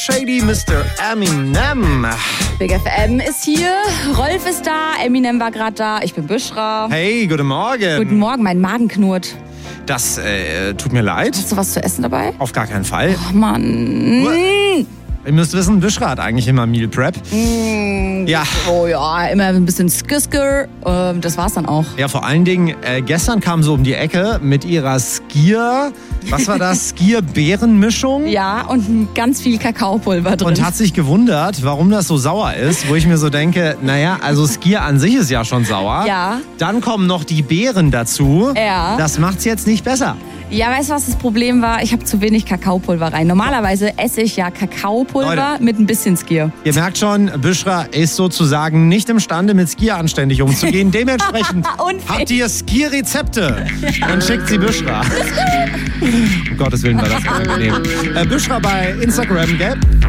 Shady Mr. Eminem. Big FM ist hier, Rolf ist da, Eminem war gerade da, ich bin Büschra. Hey, guten Morgen. Guten Morgen, mein Magen knurrt. Das tut mir leid. Hast du was zu essen dabei? Auf gar keinen Fall. Oh Mann. Ihr müsst wissen, Büschra hat eigentlich immer Meal Prep. Ja. Oh ja, immer ein bisschen Skisker. Das war's dann auch. Ja, vor allen Dingen, gestern kam so um die Ecke mit ihrer Skier, was war das? Skier-Beeren-Mischung. Ja, und ganz viel Kakaopulver drin. Und hat sich gewundert, warum das so sauer ist, wo ich mir so denke, naja, also Skier an sich ist ja schon sauer. Ja. Dann kommen noch die Beeren dazu. Ja. Das macht's jetzt nicht besser. Ja, weißt du, was das Problem war? Ich habe zu wenig Kakaopulver rein. Normalerweise esse ich ja Kakaopulver Leute. mit ein bisschen Skier. Ihr merkt schon, Büschra ist sozusagen nicht imstande, mit Skier anständig umzugehen. Dementsprechend Unfair. habt ihr Skier-Rezepte. Dann schickt sie Büschra. Um Gottes Willen war das unangenehm. Büschra bei Instagram, gell?